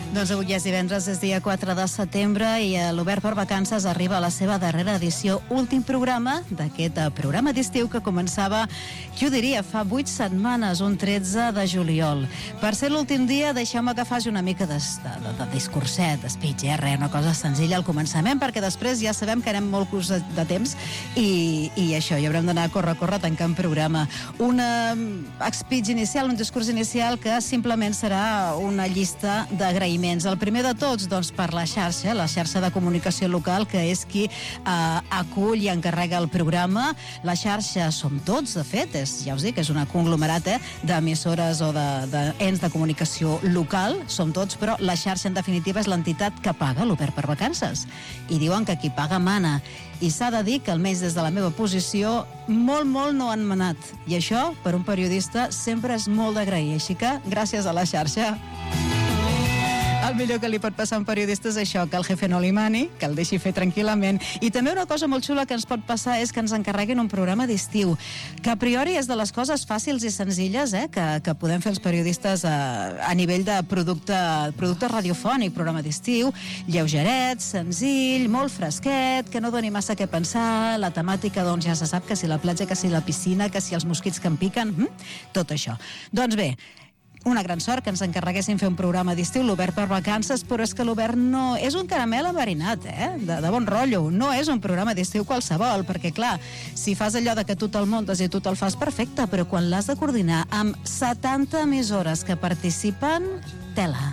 Doncs avui és divendres, és dia 4 de setembre i l'Obert per Vacances arriba a la seva darrera edició, últim programa d'aquest programa d'estiu que començava, qui ho diria, fa 8 setmanes, un 13 de juliol. Per ser l'últim dia, deixeu-me que faci una mica de discurset, de speech, una cosa senzilla al començament, perquè després ja sabem que anem molt curts de temps i això, i haurem d'anar a córrer, tancant programa. Un speech inicial, un discurs inicial que simplement serà una llista d'agraïments. El primer de tots, doncs, per la xarxa de comunicació local, que és qui acull i encarrega el programa. La xarxa som tots, de fet, ja us dic, és un conglomerat d'emissores o d'ens de comunicació local, som tots, però la xarxa, en definitiva, és l'entitat que paga l'Obert per Vacances. I diuen que qui paga mana. I s'ha de dir que, almenys des de la meva posició, molt no han manat. I això, per un periodista, sempre és molt d'agrair. Així que, gràcies a la xarxa. El millor que li pot passar a un periodista és això, que el jefe no li mani, que el deixi fer tranquil·lament. I també una cosa molt xula que ens pot passar és que ens encarreguin un programa d'estiu, que a priori és de les coses fàcils i senzilles que podem fer els periodistes a nivell de producte radiofònic, programa d'estiu, lleugeret, senzill, molt fresquet, que no doni massa què pensar, la temàtica doncs ja se sap, que si la platja, que si la piscina, que si els mosquits que em piquen, tot això. Doncs bé, una gran sort que ens encarreguessin fer un programa d'estiu, l'Obert per Vacances, però és que l'Obert no és un caramel enverinat, de bon rotllo. No és un programa d'estiu qualsevol, perquè, clar, si fas allò de que tu te'l muntes i tu te'l fas perfecte, però quan l'has de coordinar amb 70 emissores que participen, tela.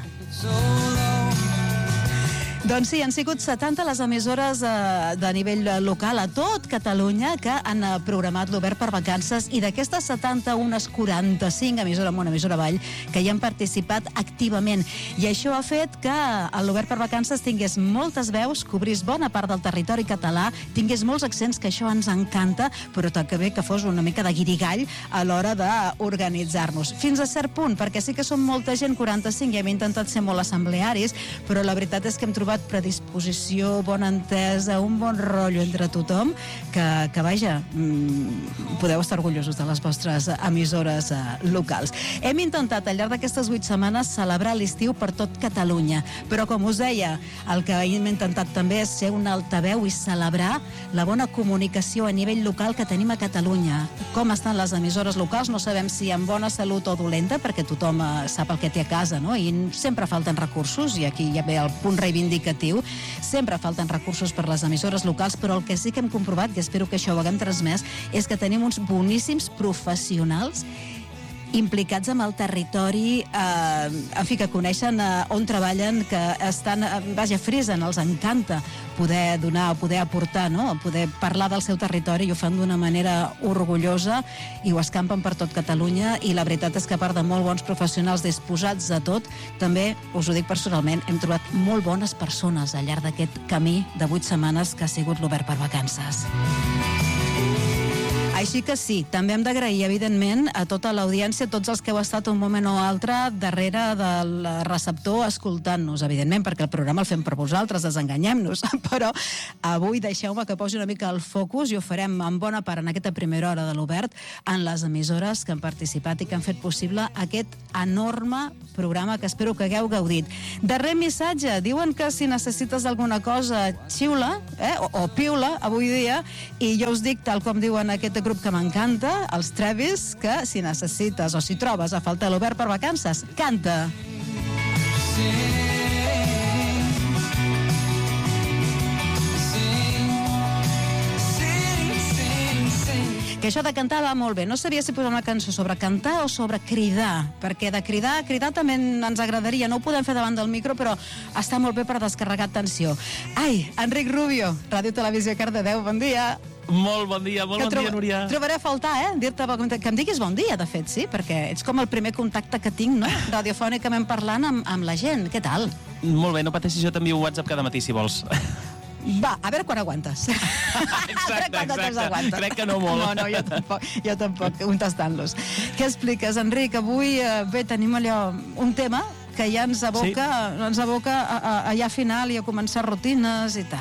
Doncs sí, han sigut 70 les emissores de nivell local a tot Catalunya que han programat l'Obert per Vacances, i d'aquestes 70, unes 45 emissores amb una emissora avall que hi han participat activament. I això ha fet que l'Obert per Vacances tingués moltes veus, cobrís bona part del territori català, tingués molts accents, que això ens encanta, però també que fos una mica de guirigall a l'hora d'organitzar-nos. Fins a cert punt, perquè sí que som molta gent, 45, i hem intentat ser molt assemblearis, però la veritat és que hem trobat predisposició, bona entesa, un bon rotllo entre tothom, que vaja, podeu estar orgullosos de les vostres emissores locals. Hem intentat al llarg d'aquestes 8 setmanes celebrar l'estiu per tot Catalunya, però com us deia, el que hem intentat també és ser un altaveu i celebrar la bona comunicació a nivell local que tenim a Catalunya. Com estan les emissores locals, no sabem si en bona salut o dolenta, perquè tothom sap el que té a casa, no? I sempre falten recursos, i aquí ja ve el punt reivindicatiu. Sempre falten recursos per les emissores locals, però el que sí que hem comprovat, i espero que això ho haguem transmès, és que tenim uns boníssims professionals implicats amb el territori, en fi, que coneixen on treballen, que estan, vaja, frisen, els encanta poder donar, poder aportar, no? Poder parlar del seu territori, i ho fan d'una manera orgullosa i ho escampen per tot Catalunya, i la veritat és que a part de molt bons professionals disposats a tot, també, us ho dic personalment, hem trobat molt bones persones al llarg d'aquest camí de 8 setmanes que ha sigut l'Obert per Vacances. Així que sí, també hem d'agrair, evidentment, a tota l'audiència, tots els que heu estat un moment o altre darrere del receptor escoltant-nos, evidentment, perquè el programa el fem per vosaltres, desenganyem-nos, però avui deixeu-me que posi una mica el focus, i ho farem en bona part en aquesta primera hora de l'Obert, en les emissores que han participat i que han fet possible aquest enorme programa que espero que hagueu gaudit. Darrer missatge, diuen que si necessites alguna cosa, xiula, o piula, avui dia, i jo us dic, tal com diuen aquest grup que m'encanta, els Travis, que si necessites o si trobes a faltar l'Obert per Vacances, canta. Que això de cantar va molt bé. No sabia si posar una cançó sobre cantar o sobre cridar, perquè de cridar també ens agradaria. No ho podem fer davant del micro, però està molt bé per descarregar tensió. Ai, Enric Rubio, Ràdio Televisió Cardedeu, bon dia. Molt bon dia, Núria. Trobaré a faltar, dir-te que em diguis bon dia, de fet, sí, perquè ets com el primer contacte que tinc, no?, radiofònicament parlant amb la gent. Què tal? Molt bé, no pateixis, jo t'envio un WhatsApp cada matí, si vols. Va, a veure quan aguantes. Exacte. Crec que no molt. No, jo tampoc, un tastant-los. Què expliques, Enric? Avui, bé, tenim allò, un tema que ja ens aboca allà a final i a començar rutines i tal.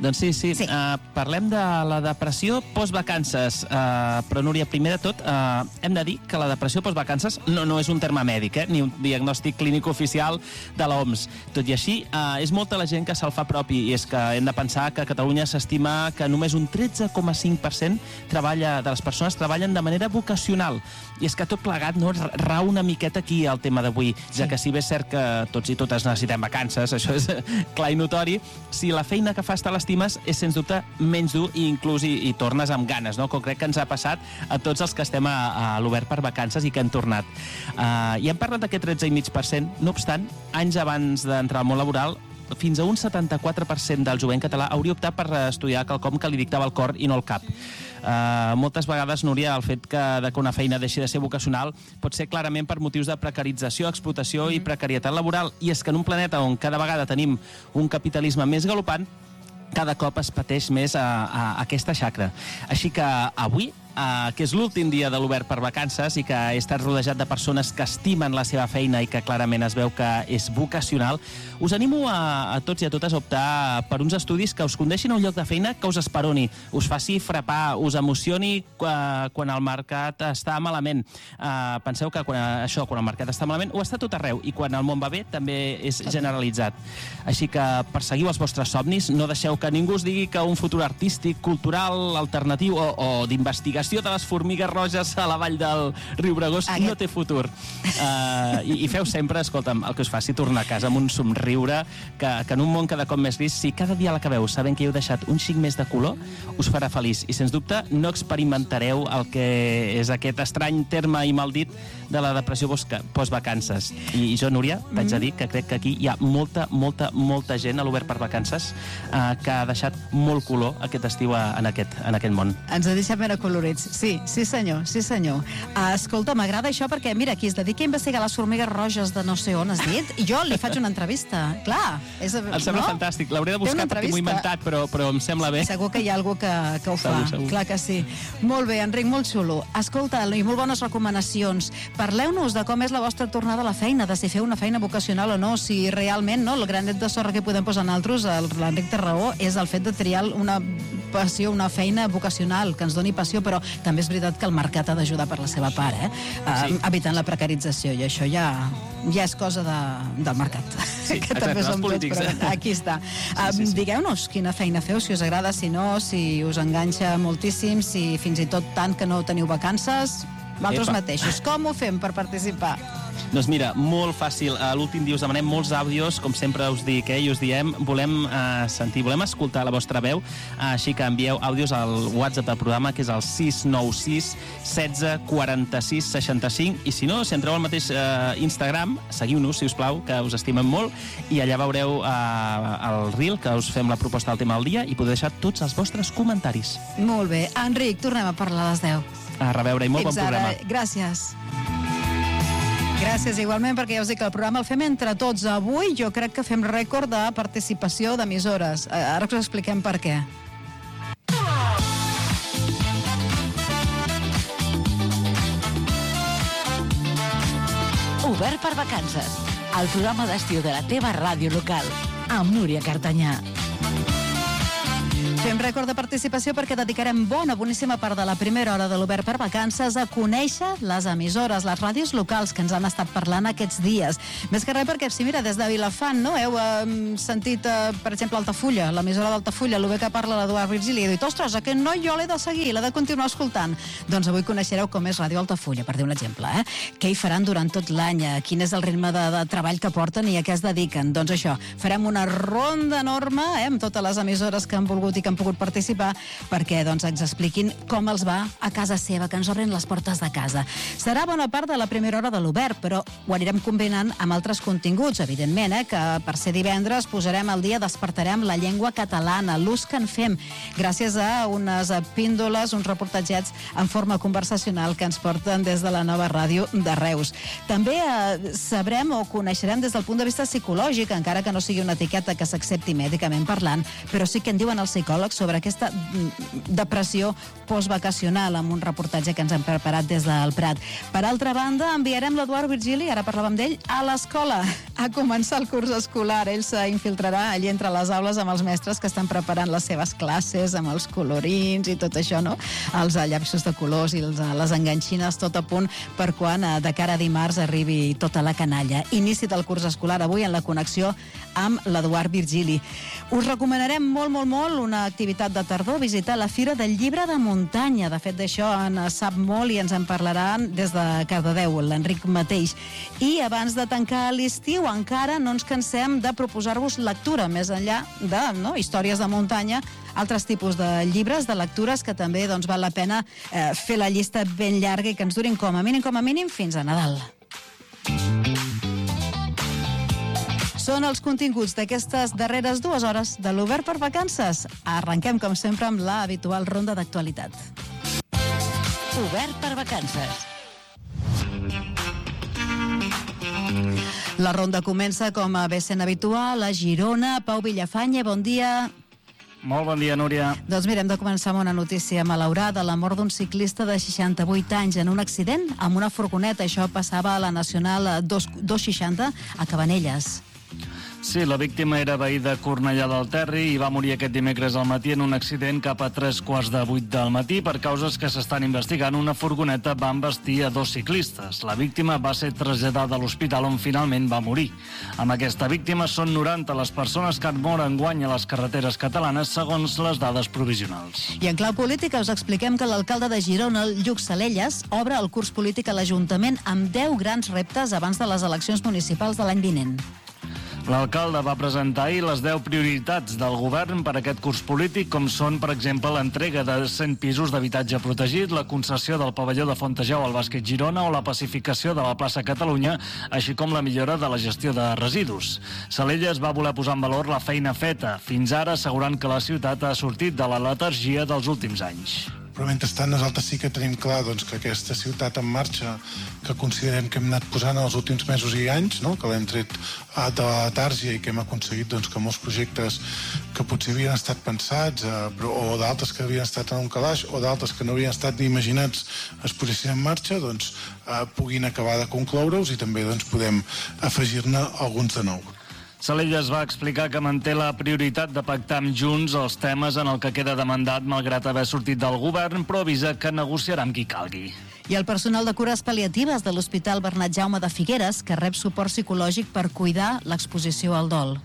Doncs sí. Parlem de la depressió postvacances. Però, Núria, primer de tot, hem de dir que la depressió postvacances no és un terme mèdic, ni un diagnòstic clínic oficial de l'OMS. Tot i així, és molta la gent que se'l fa propi, i és que hem de pensar que a Catalunya s'estima que només un 13,5% de les persones treballen de manera vocacional. I és que tot plegat rau una miqueta aquí el tema d'avui, ja que si bé és cert que tots i totes necessitem vacances, això és clar i notori, si la feina que fas te l'estimes és, sens dubte, menys dur i inclús hi tornes amb ganes, no? Com crec que ens ha passat a tots els que estem a l'Obert per vacances i que han tornat. I hem parlat d'aquest 13,5%, no obstant, anys abans d'entrar al món laboral, fins a un 74% del jovent català hauria optat per estudiar quelcom que li dictava el cor i no el cap. Moltes vegades, Núria, el fet que una feina deixi de ser vocacional pot ser clarament per motius de precarització, explotació i precarietat laboral. I és que en un planeta on cada vegada tenim un capitalisme més galopant, cada cop es pateix més aquesta xacra. Així que avui, que és l'últim dia de l'Obert per vacances i que he estat rodejat de persones que estimen la seva feina i que clarament es veu que és vocacional, us animo a tots i a totes a optar per uns estudis que us condeixin a un lloc de feina que us esperoni, us faci frapar, us emocioni quan el mercat està malament. Penseu que quan el mercat està malament ho està tot arreu, i quan el món va bé també és generalitzat. Així que perseguiu els vostres somnis, no deixeu que ningú us digui que un futur artístic, cultural, alternatiu o d'investigació de les formigues roges a la vall del Riu Bregós no té futur. I feu sempre, escolta'm, el que us faci tornar a casa amb un somriure, que en un món cada cop més gris, si cada dia l'acabeu sabent que hi heu deixat un xic més de color, us farà feliç. I, sens dubte, no experimentareu el que és aquest estrany terme i maldit de la depressió postvacances. I jo, Núria, t'haig de dir que crec que aquí hi ha molta gent a l'Obert per vacances que ha deixat molt color aquest estiu en aquest món. Ens ha deixat ben acolorits. Sí, senyor. Escolta, m'agrada això perquè, mira, qui es dedica a investigar les formigues roges de no sé on, has dit, i jo li faig una entrevista. Clar. Em sembla fantàstic. L'hauré de buscar perquè m'ho he inventat, però em sembla bé. Segur que hi ha algú que ho fa. Segur. Clar que sí. Molt bé, Enric, molt xulo. Escolta, i molt bones recomanacions. Parleu-nos de com és la vostra tornada a la feina, de si feu una feina vocacional o no, si realment el granet de sorra que podem posar nosaltres, l'Enric té raó, és el fet de triar una passió, una feina vocacional que ens doni passió, però també és veritat que el mercat ha d'ajudar per la seva part, evitant la precarització, i això ja és cosa del mercat. Sí, que també som tots, però aquí està. Digueu-nos quina feina feu, si us agrada, si no, si us enganxa moltíssim, si fins i tot tant que no teniu vacances, vosaltres mateixos. Com ho fem per participar? Doncs mira, molt fàcil. A l'últim dia us demanem molts àudios, com sempre us dic, i us diem, volem sentir, volem escoltar la vostra veu, així que envieu àudios al WhatsApp del programa, que és el 696 16 46 65, i si no, si entreu al mateix Instagram, seguiu-nos, si us plau, que us estimem molt, i allà veureu el reel, que us fem la proposta del tema del dia, i podeu deixar tots els vostres comentaris. Molt bé. Enric, tornem a parlar a les 10. A reveure, i molt bon programa. Gràcies. Gràcies igualment, perquè ja us dic que el programa el fem entre tots. Avui jo crec que fem rècord de participació d'emissores. Ara us expliquem per què. Obert per vacances, el programa d'estiu de la teva ràdio local, amb Núria Cartanyà. Fem rècord de participació perquè dedicarem boníssima part de la primera hora de l'Obert per vacances a conèixer les emissores, les ràdios locals que ens han estat parlant aquests dies. Més que res perquè, si mira, des de Vilafant, no? Heu sentit, per exemple, Altafulla, l'emissora d'Altafulla, el bé que parla l'Eduard Virgili, i dit, ostres, aquest noi jo l'he de seguir, l'he de continuar escoltant. Doncs avui coneixereu com és Ràdio Altafulla, per dir un exemple, Què hi faran durant tot l'any, quin és el ritme de treball que porten i a què es dediquen. Doncs això, farem una ronda enorme amb totes les emissores que han volgut i que han pogut participar perquè ens expliquin com els va a casa seva, que ens obrin les portes de casa. Serà bona part de la primera hora de l'Obert, però ho anirem combinant amb altres continguts, evidentment, que per ser divendres posarem al dia, despertarem la llengua catalana, l'ús que en fem, gràcies a unes píndoles, uns reportatgets en forma conversacional que ens porten des de la nova ràdio de Reus. També sabrem o coneixerem des del punt de vista psicològic, encara que no sigui una etiqueta que s'accepti mèdicament parlant, però sí que en diuen els psicòlegs psicòlegs sobre aquesta depressió postvacacional, amb un reportatge que ens hem preparat des del Prat. Per altra banda, enviarem l'Eduard Virgili, ara parlàvem d'ell, a l'escola a començar el curs escolar. Ell s'infiltrarà allí entre les aules amb els mestres que estan preparant les seves classes, amb els colorins i tot això, no? Els llapis de colors i les enganxines, tot a punt per quan de cara a dimarts arribi tota la canalla. Inici del curs escolar avui en la connexió amb l'Eduard Virgili. Us recomanarem molt una activitat de tardor, visitar la Fira del Llibre de Muntanya. De fet, d'això en sap molt i ens en parlaran des de Cardedeu, l'Enric mateix. I abans de tancar l'estiu, encara no ens cansem de proposar-vos lectura, més enllà de històries de muntanya, altres tipus de llibres, de lectures, que també val la pena fer la llista ben llarga i que ens durin com a mínim fins a Nadal. Són els continguts d'aquestes darreres 2 hores de l'Obert per Vacances. Arrenquem, com sempre, amb la habitual ronda d'actualitat. Obert per Vacances. La ronda comença, com bé sent habitual, a Girona. Pau Villafanya, bon dia. Molt bon dia, Núria. Doncs mira, hem de començar amb una notícia malaurada, la mort d'un ciclista de 68 anys en un accident amb una furgoneta. Això passava a la Nacional 260 a Cabanelles. Sí, la víctima era veí de Cornellà del Terri i va morir aquest dimecres al matí en un accident cap a 7:45 del matí. Per causes que s'estan investigant, una furgoneta va embestir a 2 ciclistes. La víctima va ser traslladada a l'hospital on finalment va morir. Amb aquesta víctima són 90 les persones que han mort enguany a les carreteres catalanes, segons les dades provisionals. I en clau política us expliquem que l'alcalde de Girona, Lluc Salellas, obre el curs polític a l'Ajuntament amb 10 grans reptes abans de les eleccions municipals de l'any vinent. L'alcalde va presentar ahir les 10 prioritats del govern per a aquest curs polític, com són, per exemple, l'entrega de 100 pisos d'habitatge protegit, la concessió del pavelló de Fontejau al Bàsquet Girona o la pacificació de la plaça Catalunya, així com la millora de la gestió de residus. Salellas va voler posar en valor la feina feta, fins ara assegurant que la ciutat ha sortit de la letargia dels últims anys. Però mentrestant nosaltres sí que tenim clar que aquesta ciutat en marxa, que considerem que hem anat posant els últims mesos i anys, que l'hem tret de la letàrgia i que hem aconseguit que molts projectes que potser havien estat pensats o d'altres que havien estat en un calaix o d'altres que no havien estat ni imaginats es posessin en marxa, puguin acabar de concloure'ls i també podem afegir-ne alguns de nou. Salellas va explicar que manté la prioritat de pactar amb Junts els temes en el que queda de mandat malgrat haver sortit del govern, però avisa que negociarà amb qui calgui. I el personal de cures pal·liatives de l'Hospital Bernat Jaume de Figueres, que rep suport psicològic per cuidar l'exposició al dol.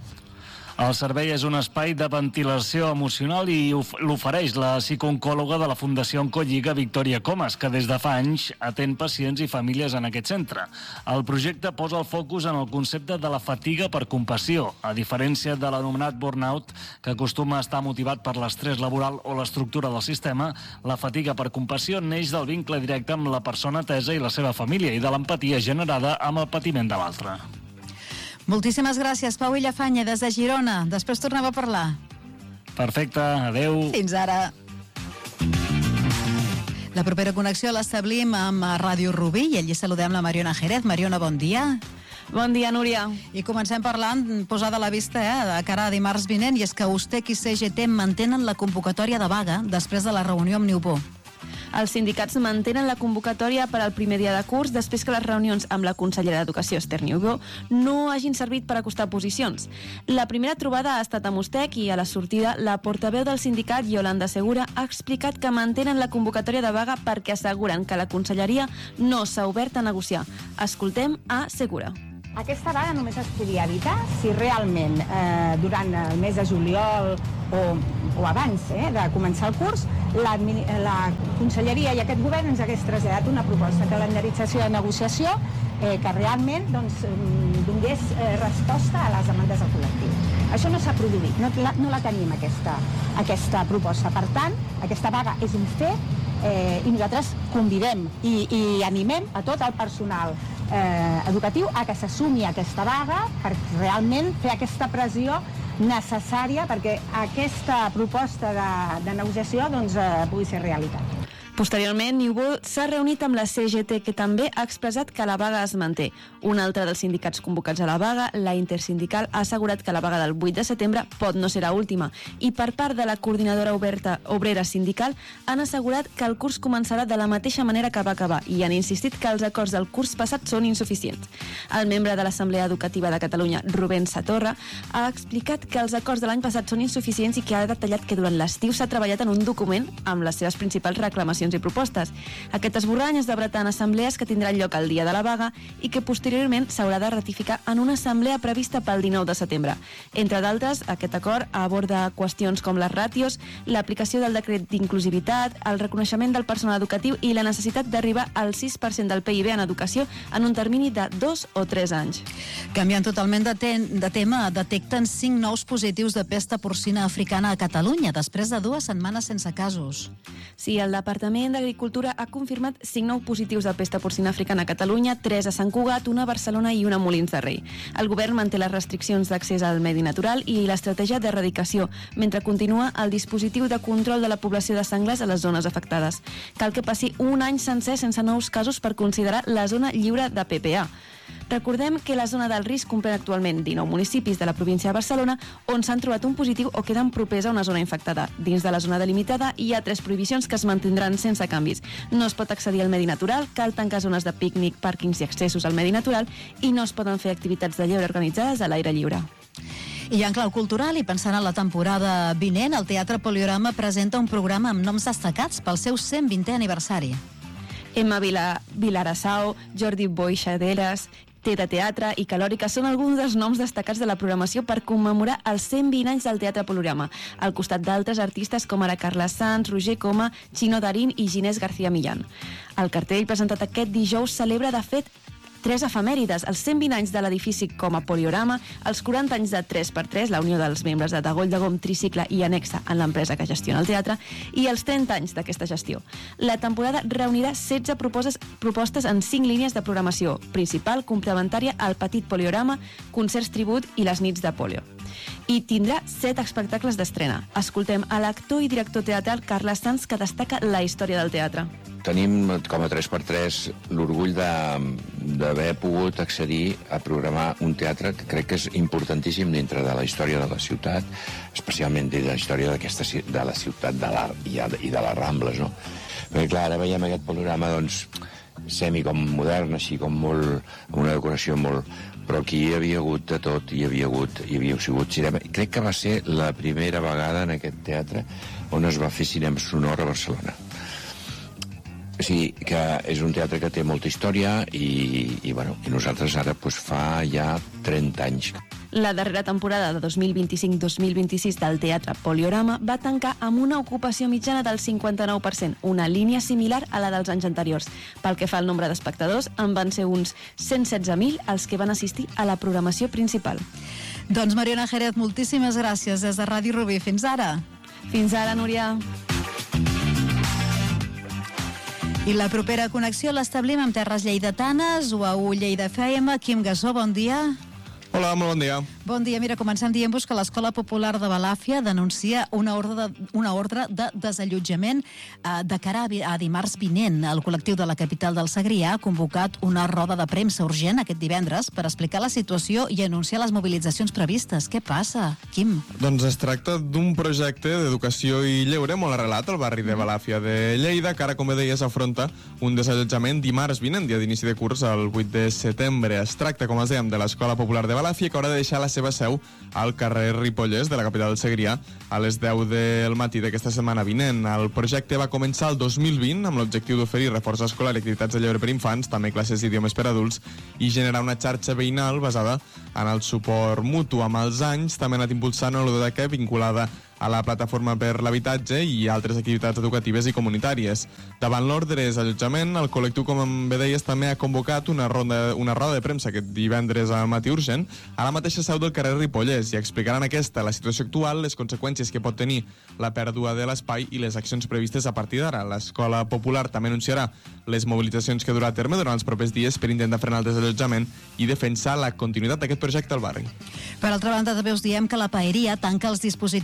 El servei és un espai de ventilació emocional i l'ofereix la psicooncòloga de la Fundació Oncolliga, Victòria Comas, que des de fa anys atén pacients i famílies en aquest centre. El projecte posa el focus en el concepte de la fatiga per compassió, a diferència de l'anomenat burnout, que acostuma a estar motivat per l'estrès laboral o l'estructura del sistema. La fatiga per compassió neix del vincle directe amb la persona atesa i la seva família i de l'empatia generada amb el patiment de l'altre. Moltíssimes gràcies, Pau Villafanya, des de Girona. Després tornem a parlar. Perfecte, adeu. Fins ara. La propera connexió l'establim amb Ràdio Rubí i allí saludem la Mariona Jerez. Mariona, bon dia. Bon dia, Núria. I comencem parlant, posada a la vista, de cara a dimarts vinent, i és que USTEC i CGT mantenen la convocatòria de vaga després de la reunió amb Niubó. Els sindicats mantenen la convocatòria per al primer dia de curs després que les reunions amb la consellera d'Educació, Esther Niubó, no hagin servit per acostar posicions. La primera trobada ha estat amb USTEC i a la sortida la portaveu del sindicat, Yolanda Segura, ha explicat que mantenen la convocatòria de vaga perquè asseguren que la conselleria no s'ha obert a negociar. Escoltem a Segura. Aquesta vaga només es podia evitar si realment durant el mes de juliol o abans de començar el curs la conselleria i aquest govern ens hagués traslladat una proposta de calendarització de negociació que realment donés resposta a les demandes del col·lectiu. Això no s'ha produït, no la tenim aquesta proposta. Per tant, aquesta vaga és un fet i nosaltres convidem i animem a tot el personal educatiu a que s'assumi aquesta vaga per realment fer aquesta pressió necessària perquè aquesta proposta de negociació pugui ser realitat. Posteriorment, Niubó s'ha reunit amb la CGT, que també ha expressat que la vaga es manté. Un altre dels sindicats convocats a la vaga, la Intersindical, ha assegurat que la vaga del 8 de setembre pot no ser l'última. I per part de la Coordinadora Obrera Sindical han assegurat que el curs començarà de la mateixa manera que va acabar i han insistit que els acords del curs passat són insuficients. El membre de l'Assemblea Educativa de Catalunya, Rubén Satorra, ha explicat que els acords de l'any passat són insuficients i que ha detallat que durant l'estiu s'ha treballat en un document amb les seves principals reclamacions i propostes. Aquest esborrany es debatrà en assemblees que tindran lloc el dia de la vaga i que posteriorment s'haurà de ratificar en una assemblea prevista pel 19 de setembre. Entre d'altres, aquest acord aborda qüestions com les ràtios, l'aplicació del decret d'inclusivitat, el reconeixement del personal educatiu i la necessitat d'arribar al 6% del PIB en educació en un termini de 2 o 3 anys. Canviant totalment de tema, detecten 5 nous positius de pesta porcina africana a Catalunya, després de 2 setmanes sense casos. Sí, el Departament d'Agricultura ha confirmat 5 nous positius de pesta porcina africana a Catalunya, 3 a Sant Cugat, 1 a Barcelona i 1 a Molins de Rei. El govern manté les restriccions d'accés al medi natural i l'estratègia d'erradicació, mentre continua el dispositiu de control de la població de senglars a les zones afectades. Cal que passi un any sencer sense nous casos per considerar la zona lliure de PPA. Recordem que la zona del risc comprèn actualment 19 municipis de la província de Barcelona on s'han trobat un positiu o queden propers a una zona infectada. Dins de la zona delimitada hi ha 3 prohibicions que es mantindran sense canvis. No es pot accedir al medi natural, cal tancar zones de pícnic, pàrquings i accessos al medi natural i no es poden fer activitats de lleure organitzades a l'aire lliure. I en clau cultural, i pensant en la temporada vinent, el Teatre Poliorama presenta un programa amb noms destacats pel seu 120è aniversari. Emma Vilarassau, Jordi Boixaderes, Teta Teatre i Calòrica són alguns dels noms destacats de la programació per commemorar els 120 anys del Teatre Poliorama, al costat d'altres artistes com ara Carla Sanz, Roger Coma, Chino Darín i Ginés García Millán. El cartell presentat aquest dijous celebra, de fet, 3 efemèrides, els 120 anys de l'edifici com a Poliorama, els 40 anys de 3x3, la unió dels membres de Dagoll de Gom, Tricicle i Anexa en l'empresa que gestiona el teatre, i els 30 anys d'aquesta gestió. La temporada reunirà 16 propostes en 5 línies de programació, principal, complementària, el petit Poliorama, concerts tribut i les nits de polio. I tindrà 7 espectacles d'estrena. Escoltem a l'actor i director teatral Carles Sanz, que destaca la història del teatre. Tenim com a 3x3 l'orgull d'haver pogut accedir a programar un teatre que crec que és importantíssim dintre de la història de la ciutat, especialment de la història de la ciutat de l'art i de les Rambles, no? Perquè, clar, ara veiem aquest panorama, doncs, com modern, així com molt, amb una decoració molt... Però aquí hi havia hagut de tot, hi havia sigut cinema. Crec que va ser la primera vegada en aquest teatre on es va fer cinema sonor a Barcelona. O sigui, que és un teatre que té molta història i nosaltres ara fa ja 30 anys. La darrera temporada de 2025-2026 del Teatre Poliorama va tancar amb una ocupació mitjana del 59%, una línia similar a la dels anys anteriors. Pel que fa al nombre d'espectadors, en van ser uns 116.000 els que van assistir a la programació principal. Doncs Mariona Jerez, moltíssimes gràcies des de Ràdio Rubí. Fins ara. Fins ara, Núria. I la propera connexió l'establim amb Terres Lleidatanes, UAU Lleida FM. Quim Gasó, bon dia. Hola, molt bon dia. Bon dia. Mira, comencem dient-vos que l'Escola Popular de Balàfia denuncia una ordre de desallotjament de cara a dimarts vinent. El col·lectiu de la capital del Segrià ha convocat una roda de premsa urgent aquest divendres per explicar la situació i anunciar les mobilitzacions previstes. Què passa, Quim? Doncs es tracta d'un projecte d'educació i lleure molt arrelat al barri de Balàfia de Lleida, que ara, com bé deies, afronta un desallotjament dimarts vinent, dia d'inici de curs, el 8 de setembre. Es tracta, com es dèiem, de l'Escola Popular de Balàfia, que haurà de deixar la seva seu al carrer Ripollès de la capital del Segrià a les 10 del matí d'aquesta setmana vinent. El projecte va començar el 2020 amb l'objectiu d'oferir reforç escolar i activitats de lleure per infants, també classes d'idiomes per adults, i generar una xarxa veïnal basada en el suport mutu. Amb els anys també ha anat impulsant una ludoteca vinculada a la plataforma per l'habitatge i altres activitats educatives i comunitàries. Davant l'ordre de desallotjament, el col·lectiu, com bé deies, també ha convocat una roda de premsa aquest divendres al matí urgent a la mateixa seu del carrer Ripollès i explicaran la situació actual, les conseqüències que pot tenir la pèrdua de l'espai i les accions previstes a partir d'ara. L'Escola Popular també anunciarà les mobilitzacions que durà a terme durant els propers dies per intentar frenar el desallotjament i defensar la continuïtat d'aquest projecte al barri. Per altra banda, també us diem que la Paeria tanca els dispositius extraordinaris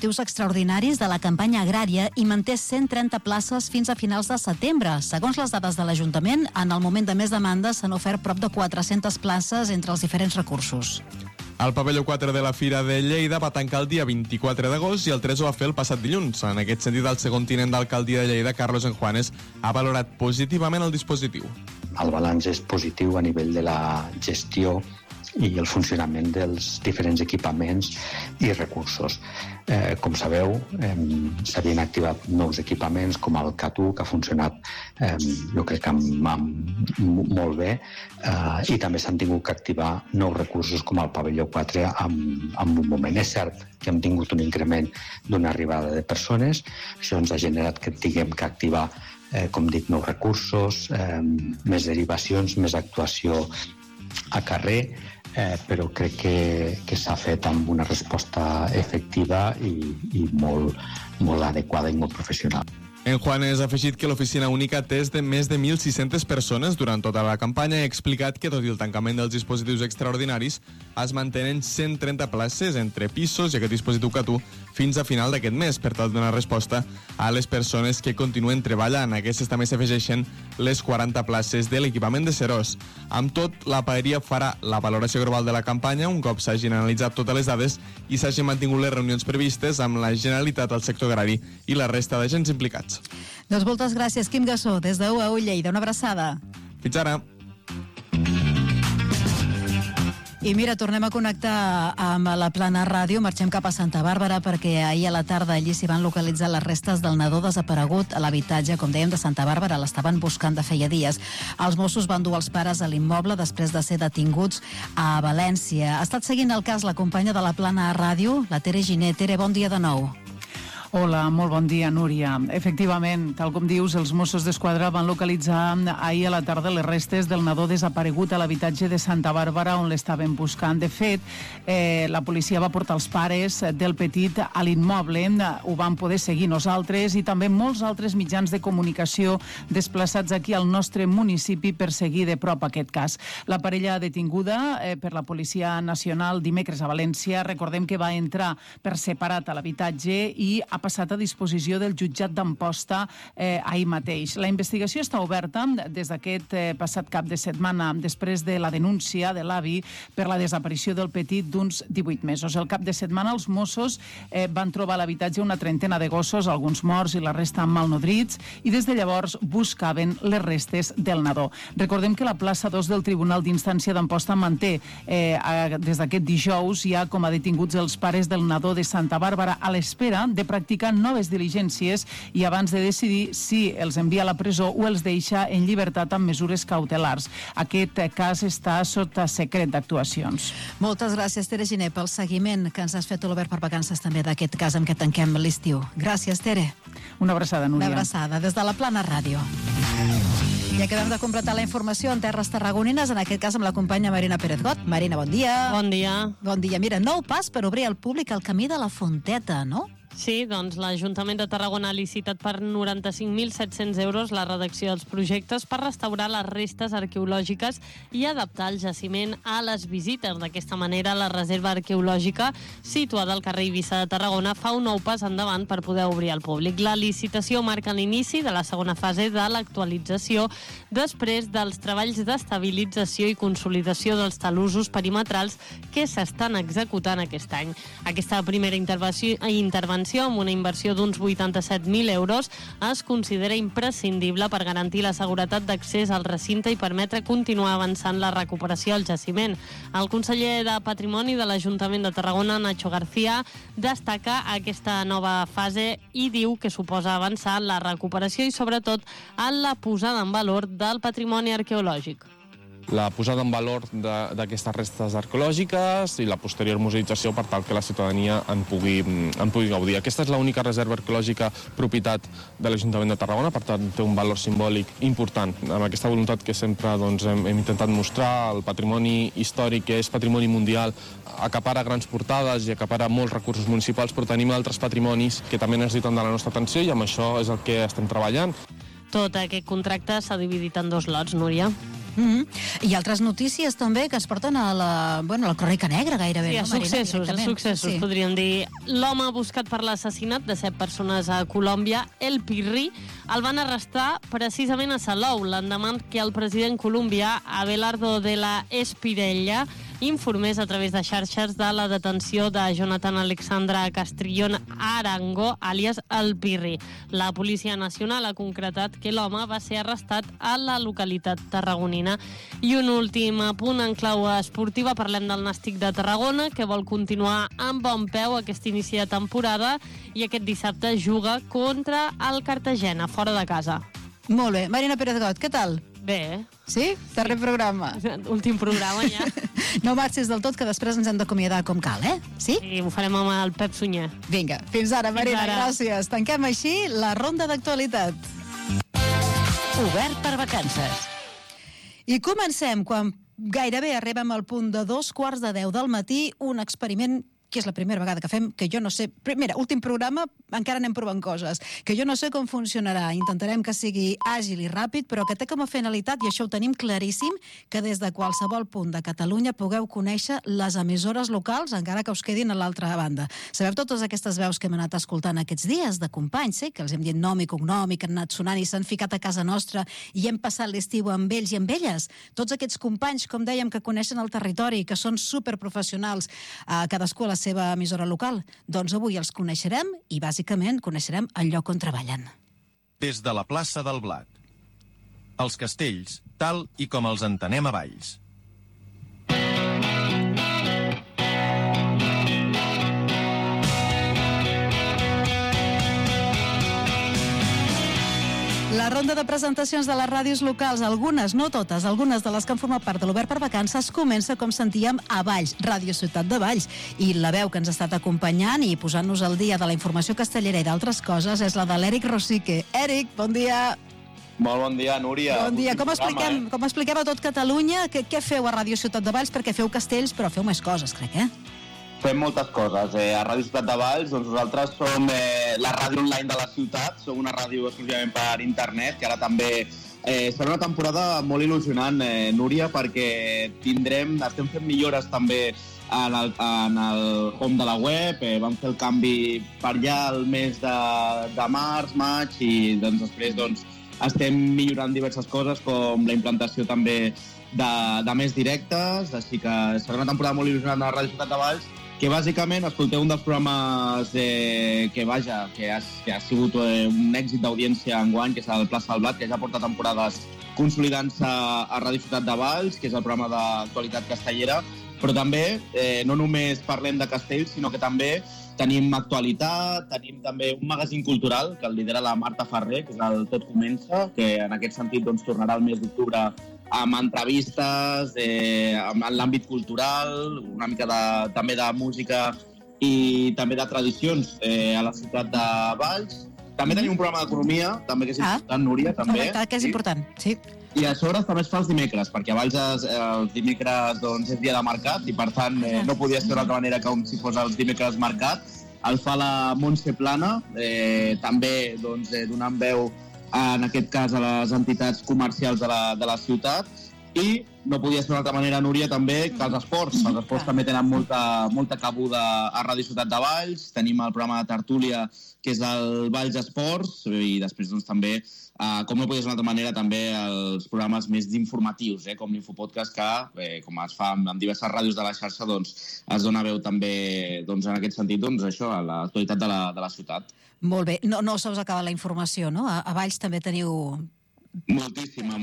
extraordinaris de la campanya agrària i manté 130 places fins a finals de setembre. Segons les dades de l'Ajuntament, en el moment de més demanda s'han ofert prop de 400 places entre els diferents recursos. El pavelló 4 de la Fira de Lleida va tancar el dia 24 d'agost i el 3 ho va fer el passat dilluns. En aquest sentit, el segon tinent d'alcaldia de Lleida, Carlos Enjuanes, ha valorat positivament el dispositiu. El balanç és positiu a nivell de la gestió i el funcionament dels diferents equipaments i recursos. Com sabeu, s'havien activat nous equipaments com el CAT1, que ha funcionat, jo crec que molt bé, i també s'han tingut que activar nous recursos com el pavelló 4 en un moment. És cert que hem tingut un increment d'una arribada de persones, això ens ha generat que tinguem que activar, com dic, nous recursos, més derivacions, més actuació a carrer, però crec que s'ha fet amb una resposta efectiva i molt adequada i molt professional. Enjuanes ha afegit que l'oficina única té de més de 1.600 persones durant tota la campanya i ha explicat que, tot i el tancament dels dispositius extraordinaris, es mantenen 130 places entre pisos i aquest dispositiu CAT1 fins a final d'aquest mes, per tal de donar resposta a les persones que continuen treballant. A aquestes també s'afegeixen les 40 places de l'equipament de Serós. Amb tot, la paeria farà la valoració global de la campanya un cop s'hagin analitzat totes les dades i s'hagin mantingut les reunions previstes amb la Generalitat, el sector agrari i la resta d'agents implicats. Doncs moltes gràcies, Quim Gassó, des de UAU Lleida. Una abraçada. Fins ara. I mira, tornem a connectar amb la Plana Ràdio. Marxem cap a Santa Bàrbara perquè ahir a la tarda allí s'hi van localitzar les restes del nadó desaparegut a l'habitatge, com dèiem, de Santa Bàrbara. L'estaven buscant de feia dies. Els Mossos van dur els pares a l'immoble després de ser detinguts a València. Ha estat seguint el cas la companya de la Plana Ràdio, la Tere Giner. Tere, bon dia de nou. Hola, molt bon dia, Núria. Efectivament, tal com dius, els Mossos d'Esquadra van localitzar ahir a la tarda les restes del nadó desaparegut a l'habitatge de Santa Bàrbara, on l'estaven buscant. De fet, la policia va portar els pares del petit a l'immoble. Ho vam poder seguir nosaltres i també molts altres mitjans de comunicació desplaçats aquí al nostre municipi per seguir de prop aquest cas. La parella detinguda per la Policia Nacional dimecres a València, recordem que va entrar per separat a l'habitatge i ha passat a disposició del jutjat d'Amposta ahir mateix. La investigació està oberta des d'aquest passat cap de setmana, després de la denúncia de l'avi per la desaparició del petit d'uns 18 mesos. El cap de setmana els Mossos van trobar a l'habitatge una trentena de gossos, alguns morts i la resta malnodrits, i des de llavors buscaven les restes del nadó. Recordem que la plaça 2 del Tribunal d'Instància d'Amposta manté des d'aquest dijous ja com a detinguts els pares del nadó de Santa Bàrbara a l'espera de practicar noves diligències i abans de decidir si els envia a la presó o els deixa en llibertat amb mesures cautelars. Aquest cas està sota secret d'actuacions. Moltes gràcies, Tere Giner, pel seguiment que ens has fet a l'Obert per Vacances també d'aquest cas amb què tanquem l'estiu. Gràcies, Tere. Una abraçada, Núria. Una abraçada, des de la Plana Ràdio. I acabem de completar la informació en terres tarragonines, en aquest cas amb la companya Marina Pérez-Got. Marina, bon dia. Bon dia. Bon dia. Mira, nou pas per obrir al públic el camí de la Fonteta, no? Sí, doncs l'Ajuntament de Tarragona ha licitat per 95.700 euros la redacció dels projectes per restaurar les restes arqueològiques i adaptar el jaciment a les visites. D'aquesta manera, la reserva arqueològica situada al carrer Eivissa de Tarragona fa un nou pas endavant per poder obrir al públic. La licitació marca l'inici de la segona fase de l'actualització després dels treballs d'estabilització i consolidació dels talussos perimetrals que s'estan executant aquest any. Aquesta primera intervenció amb una inversió d'uns 87.000 euros es considera imprescindible per garantir la seguretat d'accés al recinte i permetre continuar avançant la recuperació del jaciment. El conseller de Patrimoni de l'Ajuntament de Tarragona, Nacho García, destaca aquesta nova fase i diu que suposa avançar en la recuperació i sobretot en la posada en valor del patrimoni arqueològic. La posada en valor d'aquestes restes arqueològiques i la posterior museïtzació per tal que la ciutadania en pugui gaudir. Aquesta és l'única reserva arqueològica propietat de l'Ajuntament de Tarragona, per tant té un valor simbòlic important. Amb aquesta voluntat que sempre hem intentat mostrar, el patrimoni històric, que és patrimoni mundial, acapara grans portades i acapara molts recursos municipals, però tenim altres patrimonis que també necessiten de la nostra atenció i amb això és el que estem treballant. Tot aquest contracte s'ha dividit en 2 lots, Núria. I altres notícies també que ens porten a la crònica negra gairebé. Sí, a successos, podríem dir. L'home buscat per l'assassinat de 7 persones a Colòmbia, El Pirri, el van arrestar precisament a Salou, l'endemà que el president colombià, Abelardo de la Espirella, informés a través de xarxes de la detenció de Jonathan Alexandra Castrillón Arango, àlies El Pirri. La Policia Nacional ha concretat que l'home va ser arrestat a la localitat tarragonina. I un últim apunt en clau esportiva, parlem del Nàstic de Tarragona, que vol continuar amb bon peu aquest inici de temporada i aquest dissabte juga contra el Cartagena, fora de casa. Molt bé. Marina Pérez Got, què tal? Bé. Sí? Darrer programa. Últim programa, ja. No marxis del tot, que després ens hem d'acomiadar com cal, eh? Sí? Sí, ho farem amb el Pep Sunyer. Vinga, fins ara, Marina, gràcies. Tanquem així la ronda d'actualitat. Obert per vacances. I comencem quan gairebé arribem al punt de 2:15 del matí, un experiment que és la primera vegada que fem, que jo no sé... Mira, últim programa, encara anem provant coses, que jo no sé com funcionarà. Intentarem que sigui àgil i ràpid, però que té com a finalitat, i això ho tenim claríssim, que des de qualsevol punt de Catalunya pugueu conèixer les emissores locals, encara que us quedin a l'altra banda. Sabeu totes aquestes veus que hem anat escoltant aquests dies, de companys, que els hem dit nom i cognom, i que han anat sonant i s'han ficat a casa nostra, i hem passat l'estiu amb ells i amb elles? Tots aquests companys, com dèiem, que coneixen el territori, que són superprofessionals, cadascú a la seva emissora local, doncs avui els coneixerem i bàsicament coneixerem el lloc on treballen. Des de la plaça del Blat. Els castells, tal i com els entenem a Valls. La ronda de presentacions de les ràdios locals, algunes, no totes, algunes de les que han format part de l'Obert per Vacances, comença, com sentíem, a Valls, Ràdio Ciutat de Valls. I la veu que ens ha estat acompanyant i posant-nos al dia de la informació castellera i d'altres coses és la de l'Eric Rosique. Eric, bon dia. Molt bon dia, Núria. Bon dia. Com expliquem a tot Catalunya què feu a Ràdio Ciutat de Valls? Perquè feu castells, però feu més coses, crec, Fem moltes coses. A Ràdio Ciutat de Valls, doncs nosaltres som la ràdio online de la ciutat, som una ràdio exclusivament per internet, que ara també serà una temporada molt il·lusionant, Núria, perquè estem fent millores també en el home de la web, vam fer el canvi per allà el mes de març, maig, i doncs després estem millorant diverses coses, com la implantació també de més directes, així que serà una temporada molt il·lusionant a la Ràdio Ciutat de Valls, que bàsicament escolteu un dels programes que ha sigut un èxit d'audiència enguany, que és el Plaça del Blat, que ja porta temporades consolidant-se a Ràdio Ciutat de Valls, que és el programa d'actualitat castellera, però també no només parlem de castells, sinó que també tenim actualitat, tenim també un magazín cultural que el lidera la Marta Ferrer, que és el Tot Comença, que en aquest sentit tornarà el mes d'octubre amb entrevistes, en l'àmbit cultural, una mica també de música i també de tradicions a la ciutat de Valls. També tenim un programa d'economia, també que és important, Núria, també. Que és important, sí. I a sobre també es fa els dimecres, perquè a Valls els dimecres és dia de mercat i per tant no podia ser d'altra manera que com si fos els dimecres mercat. El fa la Montse Plana, també donant veu en aquest cas a les entitats comercials de la ciutat, i no podia ser d'una altra manera, Núria, també que els esports. Els esports també tenen molta cabuda a Ràdio Ciutat de Valls. Tenim el programa de tertúlia, que és el Valls Esports, i després també, com no podia ser d'una altra manera, també els programes més informatius, com l'Infopodcast, que com es fa en diverses ràdios de la xarxa, es dona veu també, en aquest sentit, a l'actualitat de la ciutat. Molt bé. No se us acaba la informació, no? A Valls també teniu... Moltíssima.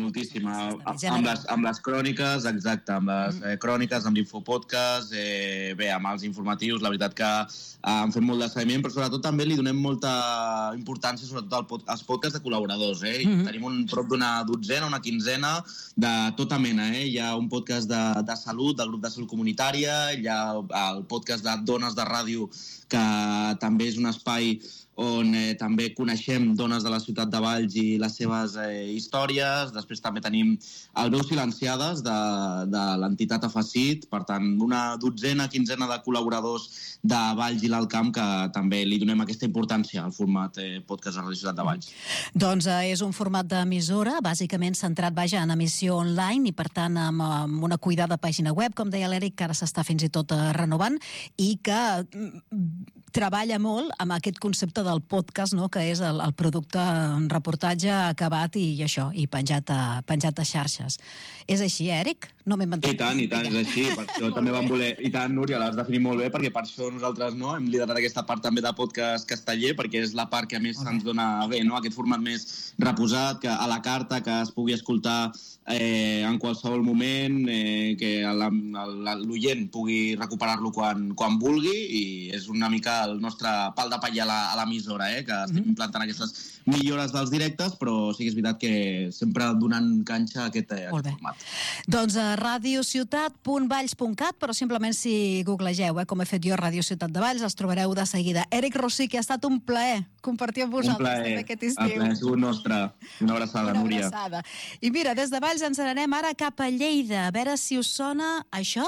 Amb les cròniques, exacte, amb les cròniques, amb l'Infopodcast, amb els informatius, la veritat que han fet molt de seguiment, però sobretot també li donem molta importància sobretot als podcasts de col·laboradors. Tenim prop d'una dotzena, una quinzena, de tota mena. Hi ha un podcast de salut, del grup de salut comunitària, hi ha el podcast de Dones de Ràdio, que també és un espai on també coneixem dones de la ciutat de Valls i les seves històries, després també tenim el Veu Silenciades de l'entitat Afacit, per tant, una dotzena, quinzena de col·laboradors de Valls i l'Alt Camp que també li donem aquesta importància al format podcast de Radio Ciutat de Valls. Doncs és un format d'emissora, bàsicament centrat, en emissió online i, per tant, amb una cuidada pàgina web, com deia l'Eric, que ara s'està fins i tot renovant i que treballa molt amb aquest concepte del podcast, no?, que és el producte en reportatge acabat i això, i penjat a xarxes. És així, Eric? No m'he inventat. I tant, és així. Per això també vam voler... I tant, Núria, l'has definit molt bé, perquè per això nosaltres hem liderat aquesta part també de podcast casteller, perquè és la part que més se'ns dona bé, no? Aquest format més reposat, que a la carta, que es pugui escoltar en qualsevol moment, que l'oient pugui recuperar-lo quan vulgui, i és una mica el nostre pal de paller a l'emissora, que estem implantant aquestes millores dels directes, però sí que és veritat que sempre donant canxa a aquest format. Doncs a radiociutat.valls.cat, però simplement si googlegeu, com he fet jo, Radio Ciutat de Valls, els trobareu de seguida. Eric Rossí, que ha estat un plaer compartir amb vosaltres aquest estiu. El plaer ha sigut nostre. Una abraçada, Núria. Una abraçada. I mira, des de Valls ens n'anem ara cap a Lleida, a veure si us sona això.